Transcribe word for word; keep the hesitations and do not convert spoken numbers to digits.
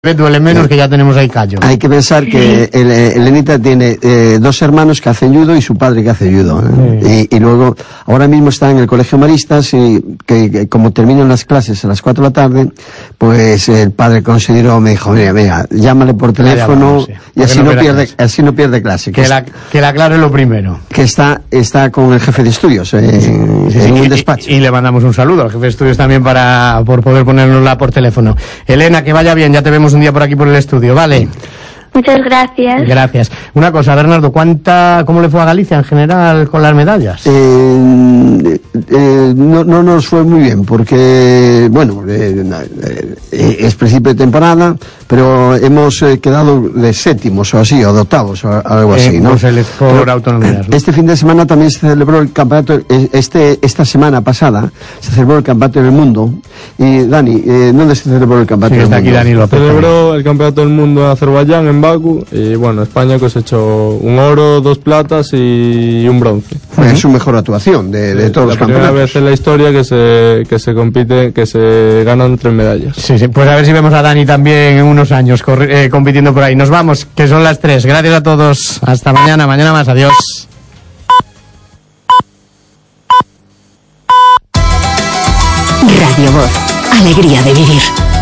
Duele menos, que ya tenemos ahí callo. Hay que pensar que el, Elenita tiene eh, dos hermanos que hacen judo y su padre que hace judo, ¿eh? y, y luego ahora mismo está en el colegio Maristas y que, que como terminan las clases a las cuatro de la tarde, pues el padre consideró, me dijo, mira, mira, llámale por teléfono, sí, y así no, no pierde clase. así no pierde clase. Que, que, la, que la claro es lo primero. Que está está con el jefe de estudios eh, sí, sí, en sí, un despacho. Y, y le mandamos un saludo al jefe de estudios también para por poder ponernosla por teléfono. Elena, que vaya bien, ya te vemos un día por aquí por el estudio, ¿vale? Muchas gracias. Gracias. Una cosa, Bernardo, ¿cuánta, cómo le fue a Galicia en general con las medallas? Eh, eh, no, no nos fue muy bien, porque, bueno, eh, eh, es principio de temporada, pero hemos eh, quedado de séptimos o así, o de octavos, o algo así, eh, ¿no? Pues el por autonomía, ¿no? Este fin de semana también se celebró el campeonato, este, esta semana pasada, se celebró el campeonato del mundo. Y, Dani, eh, ¿dónde se celebró el campeonato sí, del está mundo? Aquí Dani López. Se celebró el campeonato del mundo en Azerbaiyán, en Bakú, y bueno, España cosechó un oro, dos platas y un bronce. Fue su mejor actuación de, de todos la los campeonatos. La primera vez en la historia que se, que se compite, que se ganan tres medallas. Sí, sí, pues a ver si vemos a Dani también en unos años corri- eh, compitiendo por ahí. Nos vamos, que son las tres. Gracias a todos. Hasta mañana, mañana más. Adiós. Radio Voz, alegría de vivir.